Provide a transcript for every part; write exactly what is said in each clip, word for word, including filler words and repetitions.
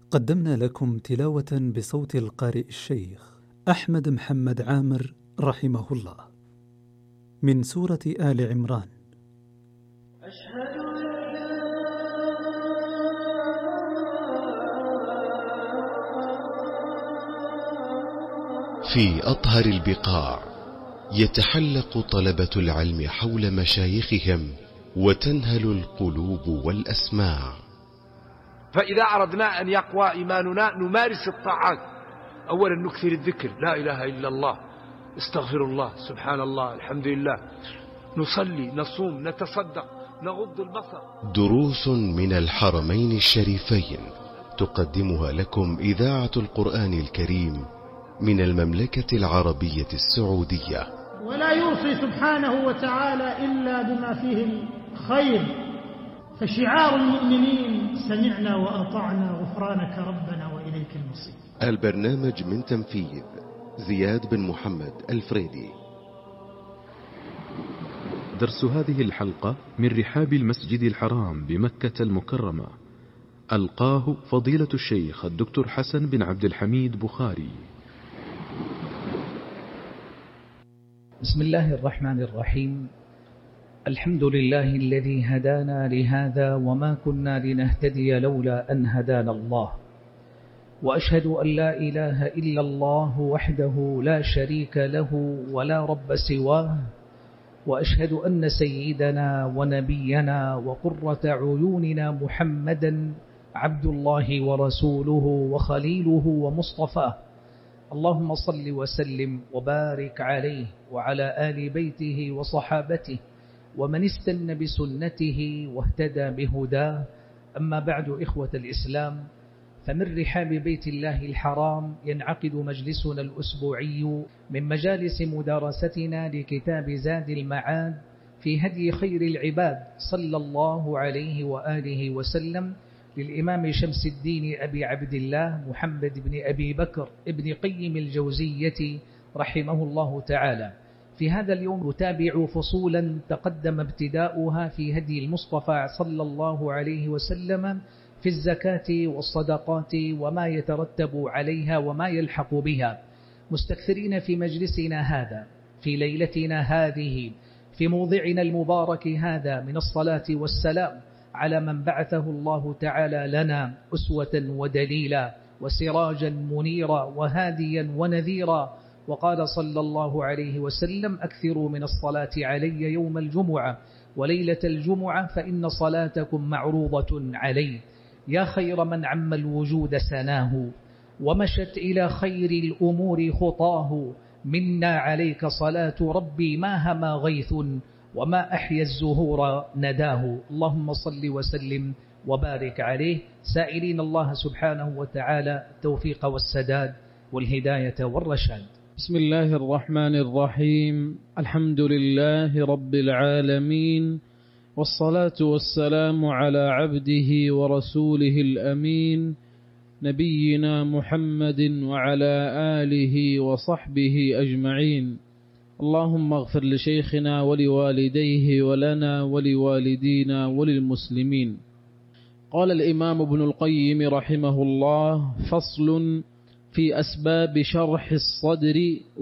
قدمنا لكم تلاوة بصوت القارئ الشيخ أحمد محمد عامر رحمه الله من سورة آل عمران. أشهد في أطهر البقاع يتحلق طلبة العلم حول مشايخهم وتنهل القلوب والأسماع. فإذا أردنا أن يقوى إيماننا نمارس الطاعات. أولا نكثر الذكر، لا إله إلا الله، استغفر الله، سبحان الله، الحمد لله، نصلي، نصوم، نتصدق، نغض البصر. دروس من الحرمين الشريفين تقدمها لكم إذاعة القرآن الكريم من المملكة العربية السعودية. ولا يوصي سبحانه وتعالى إلا بما فيه الخير، فشعار المؤمنين سمعنا وأطعنا غفرانك ربنا وإليك المصير. البرنامج من تنفيذ زياد بن محمد الفريدي. درس هذه الحلقة من رحاب المسجد الحرام بمكة المكرمة، ألقاه فضيلة الشيخ الدكتور حسن بن عبد الحميد بخاري. بسم الله الرحمن الرحيم. الحمد لله الذي هدانا لهذا وما كنا لنهتدي لولا أن هدانا الله، وأشهد أن لا إله إلا الله وحده لا شريك له ولا رب سواه، وأشهد أن سيدنا ونبينا وقرة عيوننا محمدا عبد الله ورسوله وخليله ومصطفاه. اللهم صل وسلم وبارك عليه وعلى آل بيته وصحابته ومن استنى بسنته واهتدى بهداه. أما بعد، إخوة الإسلام، فمن رحاب بيت الله الحرام ينعقد مجلسنا الأسبوعي من مجالس مدارستنا لكتاب زاد المعاد في هدي خير العباد صلى الله عليه وآله وسلم للإمام شمس الدين أبي عبد الله محمد بن أبي بكر ابن قيم الجوزية رحمه الله تعالى. في هذا اليوم نتابع فصولا تقدم ابتداؤها في هدي المصطفى صلى الله عليه وسلم في الزكاة والصدقات وما يترتب عليها وما يلحق بها، مستكثرين في مجلسنا هذا في ليلتنا هذه في موضعنا المبارك هذا من الصلاة والسلام على من بعثه الله تعالى لنا أسوة ودليلا وسراجا منيرا وهاديا ونذيرا. وقال صلى الله عليه وسلم: أكثروا من الصلاة علي يوم الجمعة وليلة الجمعة فإن صلاتكم معروضة علي. يا خير من عم الوجود سناه ومشت إلى خير الأمور خطاه، منا عليك صلاة ربي ما هما غيث وما أحيا الزهور نداه. اللهم صل وسلم وبارك عليه، سائلين الله سبحانه وتعالى التوفيق والسداد والهداية والرشاد. بسم الله الرحمن الرحيم. الحمد لله رب العالمين، والصلاة والسلام على عبده ورسوله الأمين نبينا محمد وعلى آله وصحبه أجمعين. اللهم اغفر لشيخنا ولوالديه ولنا ولوالدينا وللمسلمين. قال الإمام ابن القيم رحمه الله: فصل في أسباب شرح الصدر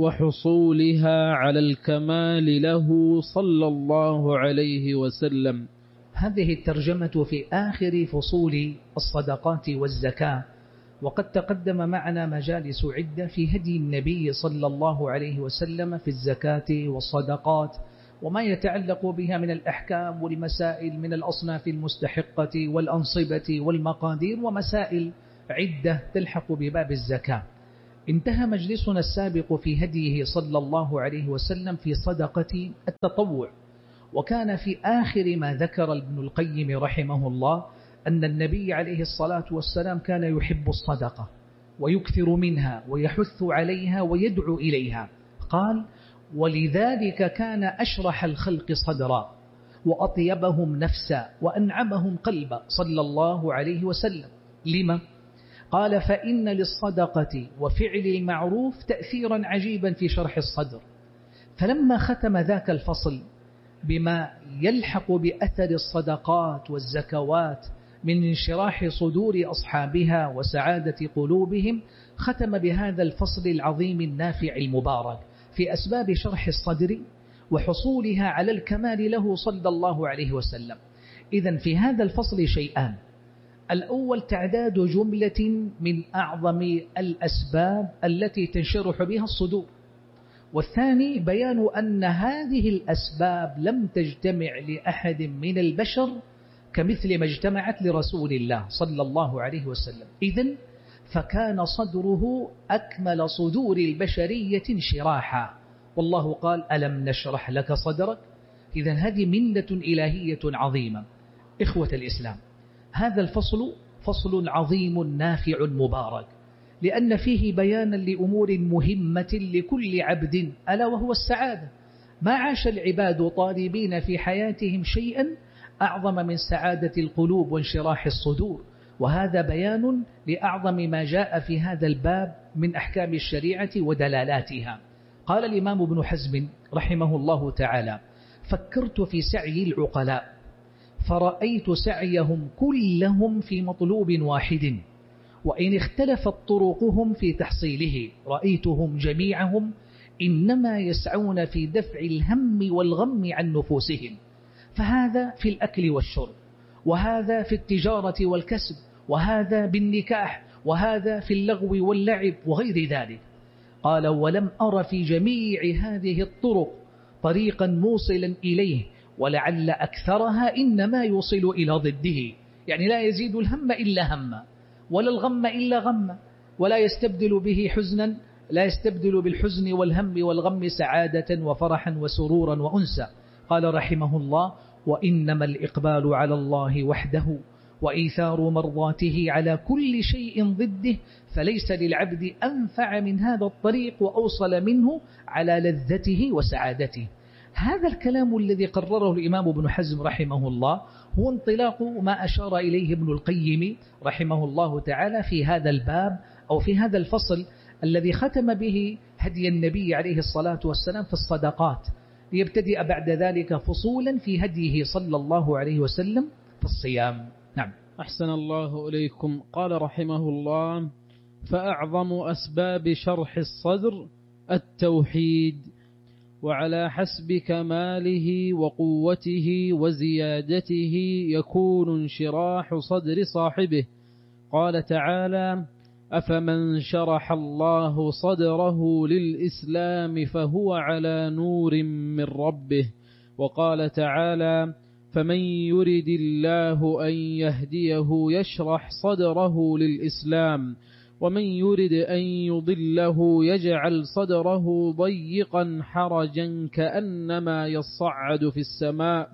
وحصولها على الكمال له صلى الله عليه وسلم. هذه الترجمة في آخر فصول الصدقات والزكاة، وقد تقدم معنا مجالس عدة في هدي النبي صلى الله عليه وسلم في الزكاة والصدقات وما يتعلق بها من الأحكام والمسائل من الأصناف المستحقة والأنصبة والمقادير ومسائل عدة تلحق بباب الزكاة. انتهى مجلسنا السابق في هديه صلى الله عليه وسلم في صدقة التطوع، وكان في آخر ما ذكر ابن القيم رحمه الله أن النبي عليه الصلاة والسلام كان يحب الصدقة ويكثر منها ويحث عليها ويدعو إليها. قال: ولذلك كان أشرح الخلق صدرا وأطيبهم نفسا وأنعمهم قلبا صلى الله عليه وسلم. لما؟ قال: فإن للصدقة وفعل المعروف تأثيرا عجيبا في شرح الصدر. فلما ختم ذاك الفصل بما يلحق بأثر الصدقات والزكوات من انشراح صدور أصحابها وسعادة قلوبهم، ختم بهذا الفصل العظيم النافع المبارك في أسباب شرح الصدر وحصولها على الكمال له صلى الله عليه وسلم. إذن في هذا الفصل شيئان: الأول تعداد جملة من أعظم الأسباب التي تنشرح بها الصدور، والثاني بيان أن هذه الأسباب لم تجتمع لأحد من البشر كمثل ما اجتمعت لرسول الله صلى الله عليه وسلم. إذن فكان صدره أكمل صدور البشرية انشراحا، والله قال: ألم نشرح لك صدرك. إذن هذه منة إلهية عظيمة. إخوة الإسلام، هذا الفصل فصل عظيم نافع مبارك، لأن فيه بيانا لأمور مهمة لكل عبد، ألا وهو السعادة. ما عاش العباد طالبين في حياتهم شيئا أعظم من سعادة القلوب وانشراح الصدور، وهذا بيان لأعظم ما جاء في هذا الباب من أحكام الشريعة ودلالاتها. قال الإمام ابن حزم رحمه الله تعالى: فكرت في سعي العقلاء فرأيت سعيهم كلهم في مطلوب واحد، وإن اختلفت طرقهم في تحصيله رأيتهم جميعهم إنما يسعون في دفع الهم والغم عن نفوسهم، فهذا في الأكل والشرب، وهذا في التجارة والكسب، وهذا بالنكاح، وهذا في اللغو واللعب وغير ذلك. قال: ولم أر في جميع هذه الطرق طريقا موصلا إليه، ولعل أكثرها إنما يوصل إلى ضده، يعني لا يزيد الهم إلا هم، ولا الغم إلا غم، ولا يستبدل به حزنا، لا يستبدل بالحزن والهم والغم سعادة وفرحا وسرورا وأنسا. قال رحمه الله: وإنما الإقبال على الله وحده وإيثار مرضاته على كل شيء ضده، فليس للعبد أنفع من هذا الطريق وأوصل منه على لذته وسعادته. هذا الكلام الذي قرره الإمام ابن حزم رحمه الله هو انطلاق ما أشار إليه ابن القيم رحمه الله تعالى في هذا الباب أو في هذا الفصل الذي ختم به هدي النبي عليه الصلاة والسلام في الصدقات، ليبتدئ بعد ذلك فصولا في هديه صلى الله عليه وسلم في الصيام. نعم. أحسن الله إليكم. قال رحمه الله: فأعظم أسباب شرح الصدر التوحيد، وعلى حسب كماله وقوته وزيادته يكون انشراح صدر صاحبه. قال تعالى: أفمن شرح الله صدره للإسلام فهو على نور من ربه. وقال تعالى: فمن يرد الله أن يهديه يشرح صدره للإسلام، ومن يرد أن يضله يجعل صدره ضيقا حرجا كأنما يصعد في السماء.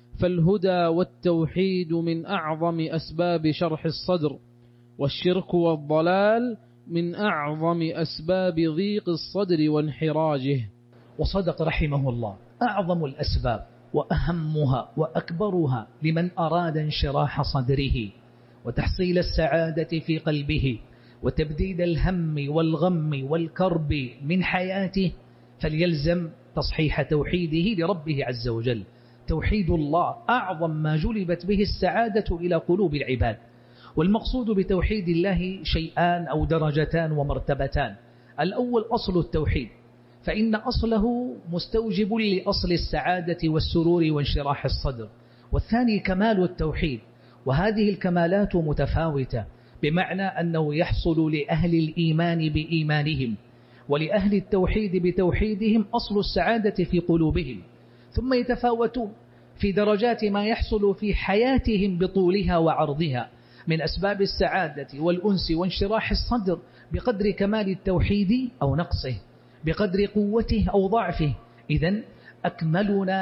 فالهدى والتوحيد من أعظم أسباب شرح الصدر، والشرك والضلال من أعظم أسباب ضيق الصدر وانحراجه. وصدق رحمه الله: أعظم الأسباب وأهمها وأكبرها لمن أراد انشراح صدره وتحصيل السعادة في قلبه وتبديد الهم والغم والكرب من حياته، فليلزم تصحيح توحيده لربه عز وجل. توحيد الله أعظم ما جلبت به السعادة إلى قلوب العباد. والمقصود بتوحيد الله شيئان أو درجتان ومرتبتان: الأول أصل التوحيد، فإن أصله مستوجب لأصل السعادة والسرور وانشراح الصدر. والثاني كمال التوحيد، وهذه الكمالات متفاوتة، بمعنى أنه يحصل لأهل الإيمان بإيمانهم، ولأهل التوحيد بتوحيدهم أصل السعادة في قلوبهم، ثم يتفاوتون في درجات ما يحصل في حياتهم بطولها وعرضها من أسباب السعادة والأنس وانشراح الصدر بقدر كمال التوحيد أو نقصه، بقدر قوته أو ضعفه. إذن أكملنا